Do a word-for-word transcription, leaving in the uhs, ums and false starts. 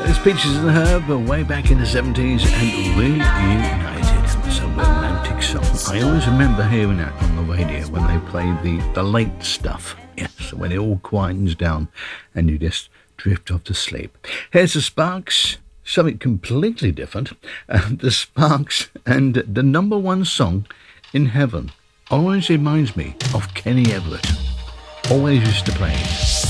Those Peaches and Herb were way back in the seventies and reunited. Some romantic song. I always remember hearing that on the radio when they played the, the late stuff. Yes, when it all quietens down and you just drift off to sleep. Here's the Sparks, something completely different. Uh, the Sparks and the number one song in heaven. Always reminds me of Kenny Everett. Always used to play it.